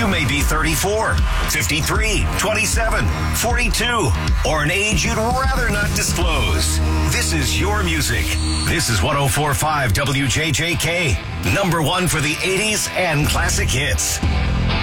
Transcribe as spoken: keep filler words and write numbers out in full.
You may be thirty-four, fifty-three, twenty-seven, forty-two, or an age you'd rather not disclose. This is your music. This is one oh four point five W J J K. Number one for the eighties and classic hits.